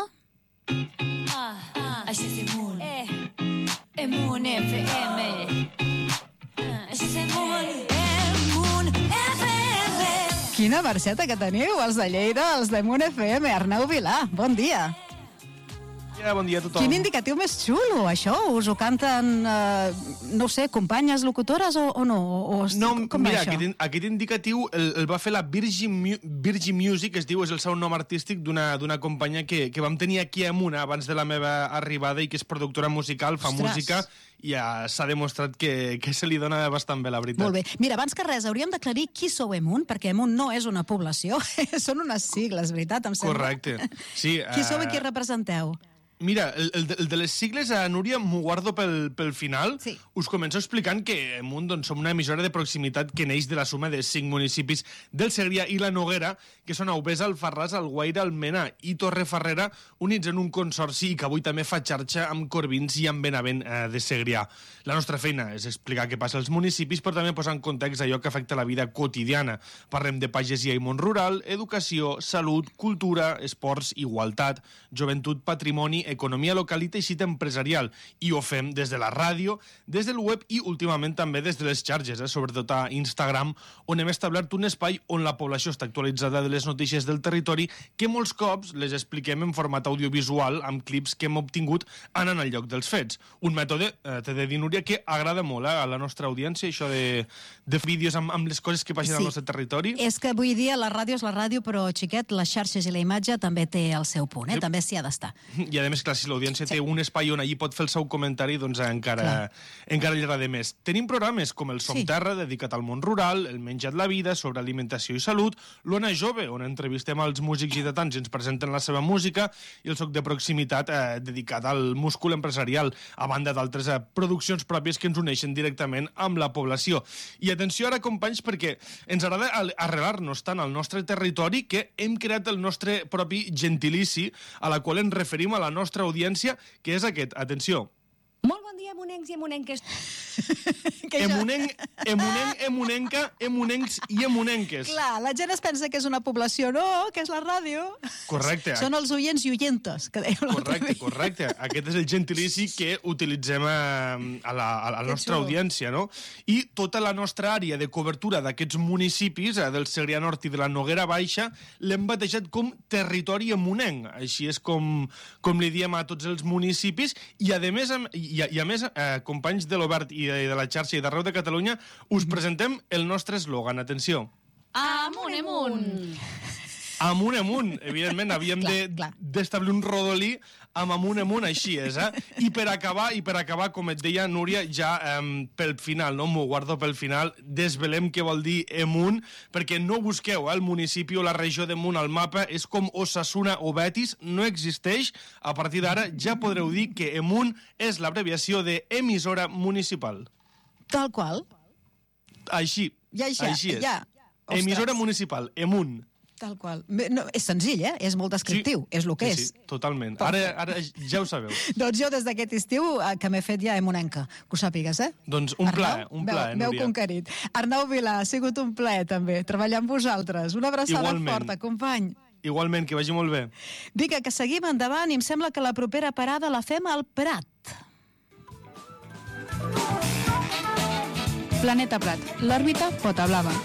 Així és Emun. Emun FM. Així és Emun. Emun FM. Quina marxeta que teniu, els de Lleida, els d'Emun FM. Arnau Vilà, bon dia. Bon dia a tothom. Quin indicatiu més xulo, això? Us ho canten, no sé, companyes locutores o no? No, mira, aquest indicatiu el va fer la Virgin Music, es diu, és el seu nom artístic d'una companya que vam tenir aquí a Emun abans de la meva arribada i que és productora musical, fa música, i s'ha demostrat que se li dona bastant bé, la veritat. Molt bé. Mira, abans que res, hauríem d'aclarir qui sou Emun, perquè Emun no és una població, són unes sigles, veritat, em sembla. Correcte. Sí. Qui sou i qui representeu? Mira, el de les sigles, Núria, m'ho guardo pel final. Sí. Us començo explicant que Emun som una emissora de proximitat que neix de la suma de 5 municipis del Segrià i la Noguera, que són Aubesa, Alfarràs, Alguaire, Almena i Torrefarrera, units en un consorci i que avui també fa xarxa amb Corbins i amb Benavent de Segrià. La nostra feina és explicar què passa als municipis, però també posar en context allò que afecta la vida quotidiana. Parlem de pagesia i món rural, educació, salut, cultura, esports, igualtat, joventut, patrimoni, economia local i teixit empresarial. I ho fem des de la ràdio, des del web i últimament també des de les xarxes, sobretot a Instagram, on hem establert un espai on la població està actualitzada de les notícies del territori, que molts cops les expliquem en format audiovisual amb clips que hem obtingut anant al lloc dels fets. Un mètode, t'he de dir, Núria, que agrada molt a la nostra audiència, això de vídeos amb les coses que passen al nostre territori. És que avui dia la ràdio és la ràdio, però, xiquet, les xarxes i la imatge també té el seu punt, també s'hi ha d'estar. I a més, clar, si l'audiència té un espai on allí pot fer el seu comentari, doncs encara li agrada més. Tenim programes com el Som Terra, dedicat al món rural, el Menja't la vida, sobre alimentació i salut, l'Ona Jove, on entrevistem els músics i datants i ens presenten la seva música, i el Soc de proximitat, dedicat al múscul empresarial, a banda d'altres produccions pròpies que ens uneixen directament amb la població. I atenció ara, companys, perquè ens agrada arrelar-nos tant al nostre territori que hem creat el nostre propi gentilici, a la qual ens referim a la nostra audiència, que és aquest. Atenció. Molt bon dia, emunencs i emunenques. Emunenca, emunencs i emunenques. Clar, la gent es pensa que és una població, no, que és la ràdio. Correcte. Són els oients i oientes, que dèiem l'altre dia. Correcte. Aquest és el gentilici que utilitzem a la nostra audiència, no? I tota la nostra àrea de cobertura d'aquests municipis, del Segrià Nord i de la Noguera Baixa, l'hem batejat com territori emunenc. Així és com li diem a tots els municipis, i a més, companys de l'Obert i de la xarxa i d'arreu de Catalunya, us presentem el nostre eslògan. Atenció. Amunt, amunt. Amunt, amunt. Evidentment, havíem d'establir un rodolí amb amunt, amunt, així és, I per acabar, com et deia, Núria, ja pel final, no m'ho guardo pel final, desvelem què vol dir Emun, perquè no busqueu el municipi o la regió d'Emun al mapa, és com Osasuna o Betis, no existeix. A partir d'ara ja podreu dir que Emun és l'abreviació d'emissora municipal. Tal qual. Així és. Emissora municipal, Emun. Tal qual. No, és senzill, És molt descriptiu, és el que és. Sí, totalment. Ara ja ho sabeu. Doncs jo des d'aquest estiu que m'he fet ja emonenca, que ho sàpigues, Doncs un plaer, Núria. M'heu conquerit. Arnau Vilà, ha sigut un plaer també treballar amb vosaltres. Una abraçada forta, company. Igualment, que vagi molt bé. Vinga, que seguim endavant i em sembla que la propera parada la fem al Prat. Planeta Prat, l'òrbita Pota Blava.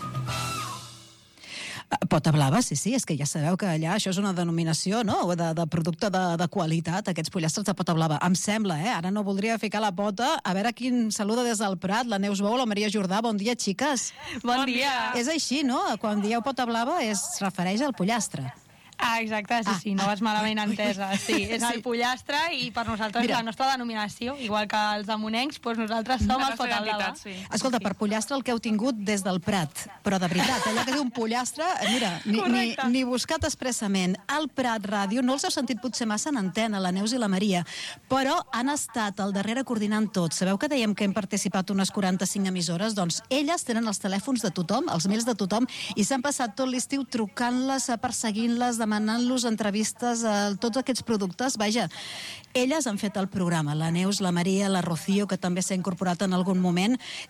Pota Blava, sí, és que ja sabeu que allà això és una denominació, no?, de producte de qualitat, aquests pollastres de Pota Blava. Em sembla, ara no voldria ficar la pota. A veure qui em saluda des del Prat, la Neus Bou, la Maria Jordà. Bon dia, xiques. Bon dia. És així, no? Quan dieu Pota Blava es refereix al pollastre. Exacte, sí, no vas malament entesa. Sí, és el pollastre i per nosaltres la nostra denominació, igual que els amonencs, doncs nosaltres som el Pota Blava. Escolta, per pollastre el que heu tingut des del Prat, però de veritat, allò que diu un pollastre, mira, ni buscat expressament. Al Prat Ràdio, no els heu sentit potser massa en antena, la Neus i la Maria, però han estat al darrere coordinant tot. Sabeu que dèiem que hem participat unes 45 emissores? Doncs elles tenen els telèfons de tothom, els mails de tothom, i s'han passat tot l'estiu trucant-les, perseguint-les, demanant-los entrevistes a tots aquests productes. Vaja, elles han fet el programa, la Neus, la Maria, la Rocío, que també s'ha incorporat en algun moment.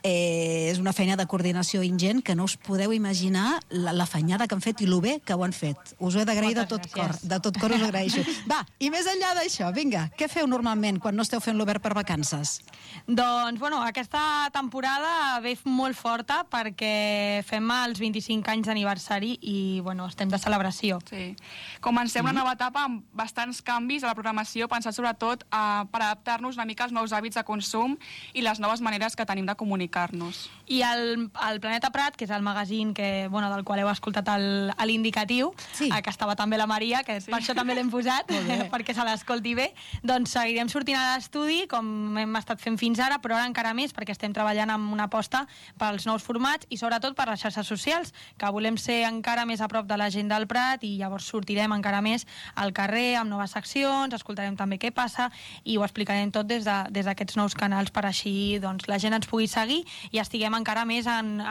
És una feina de coordinació ingent que no us podeu imaginar la fanyada que han fet i lo bé que ho han fet. Us ho he d'agrair de tot cor. De tot cor us ho agraeixo. Va, i més enllà d'això, vinga, què feu normalment quan no esteu fent l'Obert per vacances? Doncs, aquesta temporada ve molt forta perquè fem els 25 anys d'aniversari i, estem de celebració. Sí. Comencem una nova etapa amb bastants canvis a la programació, pensat sobretot per adaptar-nos una mica als nous hàbits de consum i les noves maneres que tenim de comunicar-nos. I el Planeta Prat, que és el magazín del qual heu escoltat l'indicatiu, que estava també la Maria, que per això també l'hem posat, perquè se l'escolti bé, doncs seguirem sortint a l'estudi, com hem estat fent fins ara, però ara encara més, perquè estem treballant amb una aposta pels nous formats i sobretot per les xarxes socials, que volem ser encara més a prop de la gent del Prat i llavors sortirem encara més al carrer amb noves seccions, escoltarem també què passa i ho explicarem tot des d'aquests nous canals per així la gent ens pugui seguir i estiguem encara més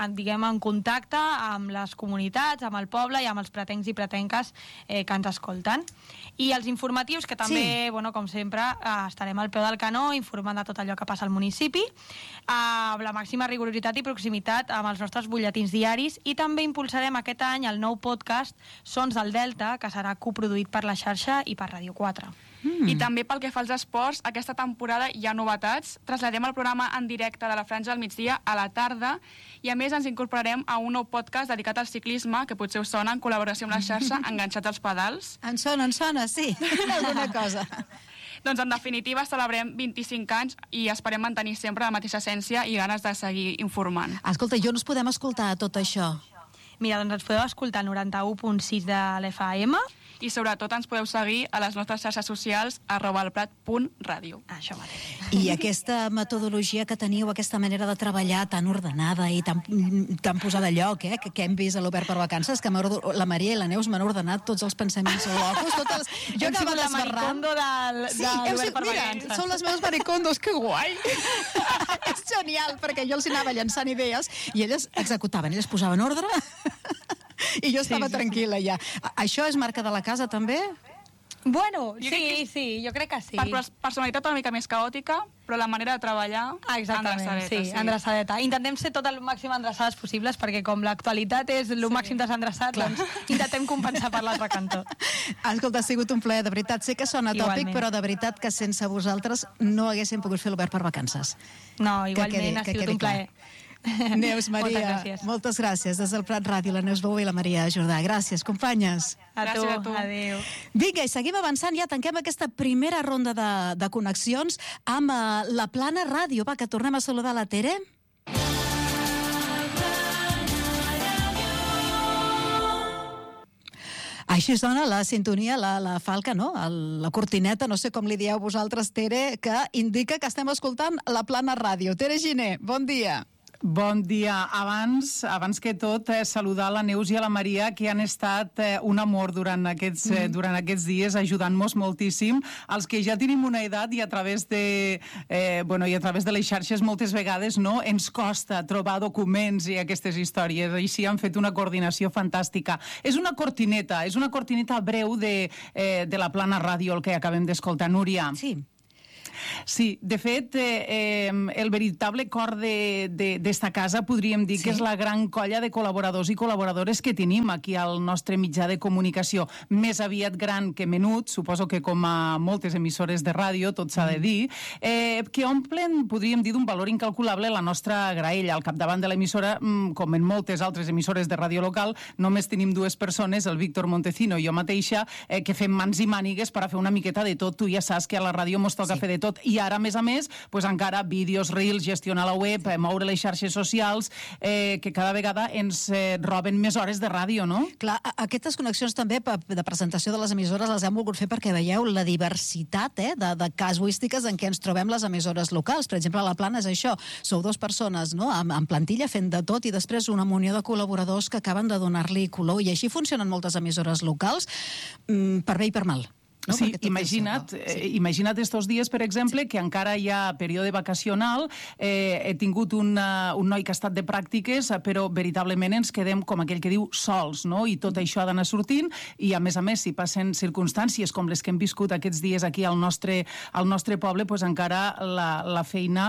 en contacte amb les comunitats, amb el poble i amb els pretencs i pretenques que ens escolten. I els informatius, que també, com sempre, estarem al peu del canó informant de tot allò que passa al municipi, amb la màxima rigorositat i proximitat amb els nostres butlletins diaris i també impulsarem aquest any el nou podcast Sons del Delta, que serà coproduït per la xarxa i per Ràdio 4. I també pel que fa als esports, aquesta temporada hi ha novetats. Traslladem el programa en directe de la Franja del Migdia a la tarda i a més ens incorporarem a un nou podcast dedicat al ciclisme, que potser us sona, en col·laboració amb la xarxa Enganxats als Pedals. Em sona, sí, alguna cosa. Doncs en definitiva celebrem 25 anys i esperem mantenir sempre la mateixa essència i ganes de seguir informant. Escolta, i on us podem escoltar tot això? Mira, doncs ens podeu escoltar al 91.6 de l'FM i sobretot ens podeu seguir a les nostres xarxes socials @alprat.radio. Això mateix. I aquesta metodologia que teniu, aquesta manera de treballar tan ordenada i tan posada a lloc, que hem vist a l'Obert per Vacances, que la Maria i la Neus m'han ordenat tots els pensaments locos. Jo anava la maricondo de l'Obert per Vacances. Mira, són les meves maricondos, que guai! És genial, perquè jo els anava llançant idees i elles executaven, elles posaven ordre i jo estava tranquil·la ja. Això és marca de la casa, també? Bueno, sí, jo crec que sí. Per personalitat una mica més caòtica, però la manera de treballar endreçadeta. Intentem ser tot el màxim endreçades possibles, perquè com l'actualitat és el màxim desendreçat, doncs intentem compensar per l'altre cantó. Escolta, ha sigut un plaer, de veritat. Sé que sona tòpic, però de veritat que sense vosaltres no haguéssim pogut fer l'Obert per Vacances. No, igualment ha sigut un plaer. Neus, Maria, moltes gràcies. Des del Prat Ràdio, la Neus Bou i la Maria Jordà. Gràcies, companyes. A tu. Adéu. Vinga, i seguim avançant. Ja tanquem aquesta primera ronda de connexions amb la Plana Ràdio. Va, que tornem a saludar la Tere. Així sona la sintonia, la falca, no? La cortineta, no sé com li dieu vosaltres, Tere, que indica que estem escoltant la Plana Ràdio. Tere Giner, bon dia. Bon dia. Abans que tot, saludar la Neus i a la Maria, que han estat un amor durant aquests dies, ajudant-nos moltíssim. Els que ja tenim una edat i a través de les xarxes moltes vegades ens costa trobar documents i aquestes històries. Així han fet una coordinació fantàstica. És una cortineta breu de la Plana Ràdio, el que acabem d'escoltar, Núria. Sí, de fet, el veritable cor d'esta casa podríem dir que és la gran colla de col·laboradors i col·laboradores que tenim aquí al nostre mitjà de comunicació. Més aviat gran que menut, suposo que com a moltes emissores de ràdio, tot s'ha de dir, que omplen, podríem dir, d'un valor incalculable la nostra graella. Al capdavant de l'emissora, com en moltes altres emissores de ràdio local, només tenim dues persones, el Víctor Montecino i jo mateixa, que fem mans i mànigues per a fer una miqueta de tot. Tu ja saps que a la ràdio mos toca fer de tot. I ara, a més, encara vídeos, reels, gestionar la web, moure les xarxes socials, que cada vegada ens roben més hores de ràdio, no? Clar, aquestes connexions també de presentació de les emissores les hem volgut fer perquè veieu la diversitat de casuístiques en què ens trobem les emissores locals. Per exemple, a la Plana és això, sou dues persones en plantilla fent de tot i després una munió de col·laboradors que acaben de donar-li color. I així funcionen moltes emissores locals, per bé i per mal. Sí, imagina't estos dies, per exemple, que encara hi ha període vacacional, he tingut un noi que ha estat de pràctiques, però veritablement ens quedem, com aquell que diu, sols, no? I tot això ha d'anar sortint, i a més, si passen circumstàncies com les que hem viscut aquests dies aquí al nostre poble, encara la feina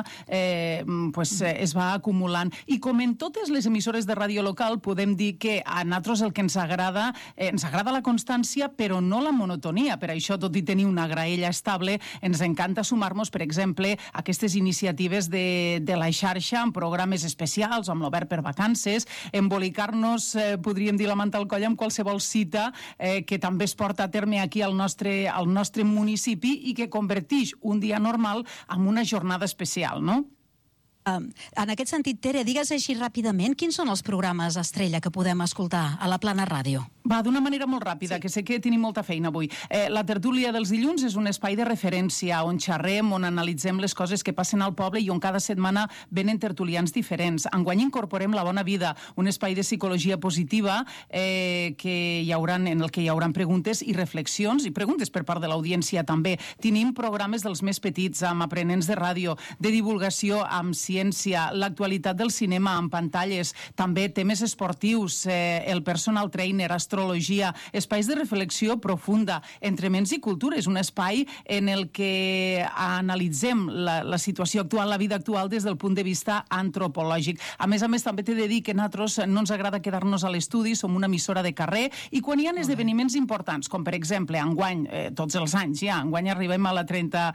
es va acumulant. I com en totes les emissores de ràdio local, podem dir que a nosaltres el que ens agrada la constància, però no la monotonia. Per això, tot i tenir una graella estable, ens encanta sumar-nos, per exemple, a aquestes iniciatives de la xarxa, amb programes especials, amb l'Obert per Vacances, embolicar-nos, podríem dir, la manta al coll amb qualsevol cita que també es porta a terme aquí al nostre municipi i que converteix un dia normal en una jornada especial, no? En aquest sentit, Tere, digues així ràpidament quins són els programes estrella que podem escoltar a la Plana Ràdio. Va, d'una manera molt ràpida, que sé que tenim molta feina avui. La tertúlia dels dilluns és un espai de referència on xerrem, on analitzem les coses que passen al poble i on cada setmana venen tertulians diferents. Enguany incorporem La Bona Vida, un espai de psicologia positiva en el que hi haurà preguntes i reflexions, i preguntes per part de l'audiència també. Tenim programes dels més petits, amb aprenents de ràdio, de divulgació amb ciència, l'actualitat del cinema amb pantalles, també temes esportius, el personal trainer, astrologia, espais de reflexió profunda, entre ments i cultures, un espai en el que analitzem la situació actual, la vida actual des del punt de vista antropològic. A més, també t'he de dir que a nosaltres no ens agrada quedar-nos a l'estudi, som una emissora de carrer, i quan hi ha esdeveniments importants, com per exemple, enguany, tots els anys ja, enguany arribem a la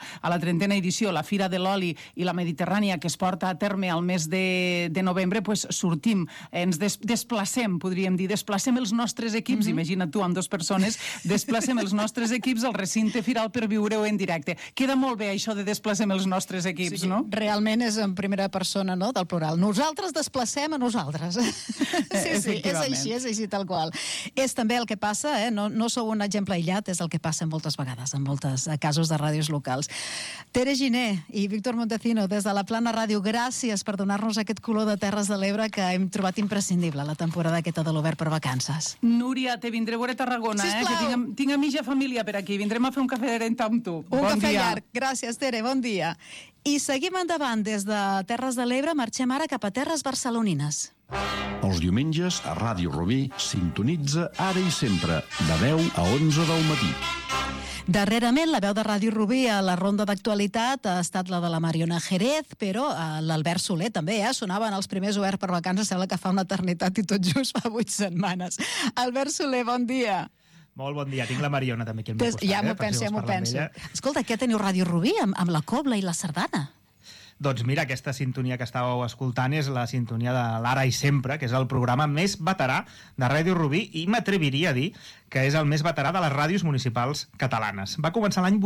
30a edició, la Fira de l'Oli i la Mediterrània, que es porta a terme al mes de novembre, sortim, ens desplacem, podríem dir, desplacem els nostres equips, imagina't tu, amb dues persones, desplacem els nostres equips al recinte firal per viure-ho en directe. Queda molt bé això de desplacem els nostres equips, no? Realment és en primera persona, no?, del plural. Nosaltres desplacem a nosaltres. Sí, és així tal qual. És també el que passa, no sou un exemple aïllat, és el que passa moltes vegades, en molts casos de ràdios locals. Tere Giner i Víctor Montecino, des de la Plana Ràdio, gràcies per donar-nos aquest color de Terres de l'Ebre que hem trobat imprescindible la temporada aquesta de l'Obert per Vacances. Núria, te vindré a veure Tarragona, que tinc a mitja família per aquí. Vindrem a fer un cafè de renta amb tu. Un cafè llarg. Gràcies, Tere, bon dia. I seguim endavant des de Terres de l'Ebre, marxem ara cap a terres barcelonines. Els diumenges a Ràdio Rubí sintonitza Ara i Sempre, de 10 a 11 del matí. Darrerament, la veu de Ràdio Rubí a la ronda d'actualitat ha estat la de la Mariona Jerez, però l'Albert Soler també, sonaven els primers Obert per Vacances, sembla que fa una eternitat i tot just fa 8 setmanes. Albert Soler, bon dia. Molt bon dia, tinc la Mariona també aquí al meu costat. Ja m'ho penso. Escolta, què teniu Ràdio Rubí amb la cobla i la sardana? Doncs mira, aquesta sintonia que estàveu escoltant és la sintonia de l'Ara i Sempre, que és el programa més veterà de Ràdio Rubí i m'atreviria a dir que és el més veterà de les ràdios municipals catalanes. Va començar l'any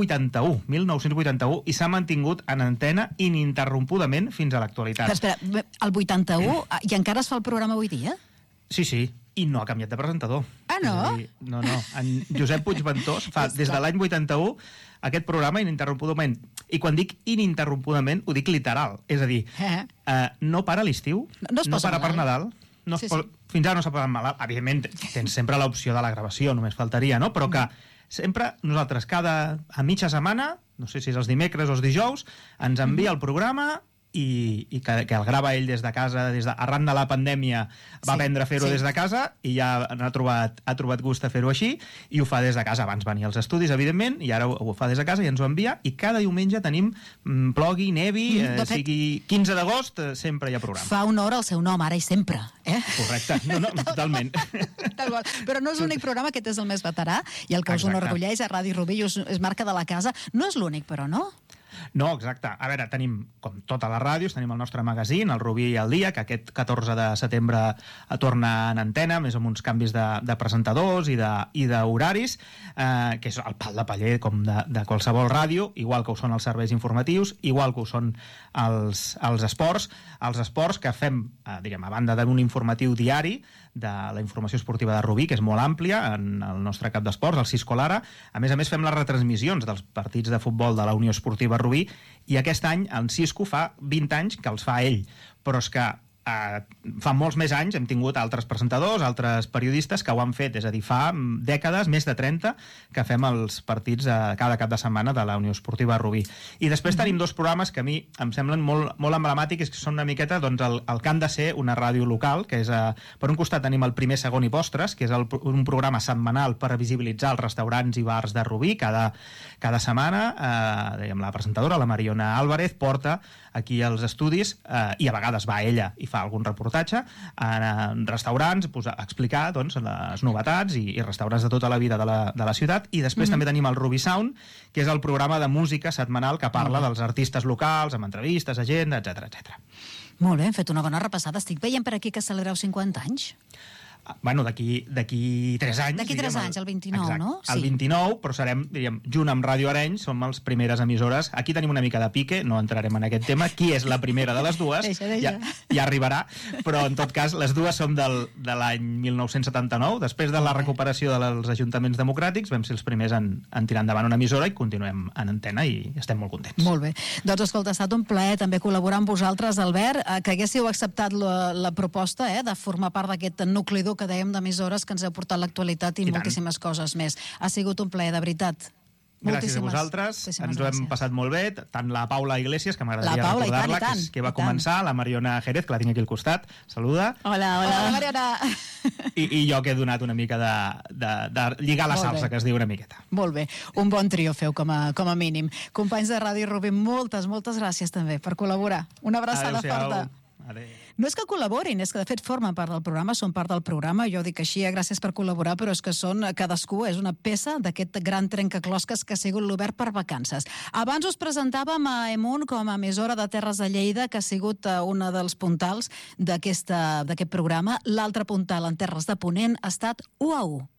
1981, i s'ha mantingut en antena ininterrompudament fins a l'actualitat. Però espera, el 81 i encara es fa el programa avui dia? Sí. i no ha canviat de presentador. Ah, no? És a dir, no. En Josep Puigventós fa des de l'any 81 aquest programa ininterrompudament. I quan dic ininterrompudament, ho dic literal. És a dir, no para a l'estiu, no para per Nadal, fins ara no s'ha posat malalt. Evidentment, tens sempre l'opció de la gravació, només faltaria, no? Però que sempre nosaltres, a mitja setmana, no sé si és els dimecres o els dijous, ens envia el programa i que el grava ell des de casa, arran de la pandèmia va aprendre a fer-ho des de casa i ja ha trobat gust a fer-ho així i ho fa des de casa. Abans venia als estudis, evidentment, i ara ho fa des de casa i ens ho envia, i cada diumenge tenim plogui, nevi, sigui 15 d'agost, sempre hi ha programa. Fa honor al seu nom, ara i sempre. Correcte, no, totalment. Però no és l'únic programa, aquest és el més veterà, i el que us enorgulleix a Ràdio Rubí és marca de la casa. No és l'únic, però, no? No, exacte. A veure, tenim, com totes les ràdios, tenim el nostre magazín, el Rubí al dia, que aquest 14 de setembre torna en antena, més amb uns canvis de presentadors i d'horaris, que és el pal de paller com de qualsevol ràdio, igual que ho són els serveis informatius, igual que ho són els esports que fem, diguem, a banda d'un informatiu diari de la informació esportiva de Rubí, que és molt àmplia en el nostre cap d'esports, el Cisco Lara. A més fem les retransmissions dels partits de futbol de la Unió Esportiva Rubí, i aquest any el Cisco fa 20 anys que els fa ell, però és que fa molts més anys hem tingut altres presentadors, altres periodistes que ho han fet, és a dir, fa dècades, més de 30, que fem els partits cada cap de setmana de la Unió Esportiva Rubí. I després tenim dos programes que a mi em semblen molt emblemàtics, que són una miqueta el que han de ser una ràdio local, que és, per un costat tenim el Primer, Segon i Postres, que és un programa setmanal per visibilitzar els restaurants i bars de Rubí. Cada setmana, la presentadora, la Mariona Álvarez, porta aquí als estudis, i a vegades va ella i fa algun reportatge en restaurants, a explicar les novetats i restaurants de tota la vida de la ciutat. I després també tenim el Rubí Sound, que és el programa de música setmanal que parla dels artistes locals, amb entrevistes, agenda, etc. Molt bé, hem fet una bona repassada. Estic veient per aquí que celebreu 50 anys. Bueno, d'aquí 3 anys. D'aquí 3 anys, el 29, exacte, no? Sí. El 29, però serem, junt amb Ràdio Arenys, som les primeres emissores. Aquí tenim una mica de pique, no entrarem en aquest tema. Qui és la primera de les dues? Ja arribarà, però en tot cas, les dues som de l'any 1979. Després de la recuperació dels ajuntaments democràtics, vam ser els primers en tirar endavant una emissora i continuem en antena i estem molt contents. Molt bé. Doncs escolta, ha estat un plaer també col·laborar amb vosaltres, Albert, que haguéssiu acceptat la proposta de formar part d'aquest nucli dur que dèiem d'emissores que ens heu portat l'actualitat i moltíssimes coses més. Ha sigut un plaer, de veritat. Gràcies a vosaltres, ens ho hem passat molt bé, tant la Paula Iglesias, que m'agradaria recordar-la, que va començar, la Mariona Jerez, que la tinc aquí al costat, saluda. Hola, Mariona. I jo que he donat una mica de lligar la salsa, que es diu una miqueta. Molt bé, un bon trio feu com a mínim. Companys de Ràdio Rubí, moltes gràcies també per col·laborar. Una abraçada forta. No és que col·laborin, és que de fet formen part del programa, són part del programa, jo dic així, gràcies per col·laborar, però és que cadascú és una peça d'aquest gran trencaclosques que ha sigut l'Obert per Vacances. Abans us presentàvem a Emun com a emissora de Terres de Lleida, que ha sigut una dels puntals d'aquest programa. L'altre puntal en Terres de Ponent ha estat 1-1.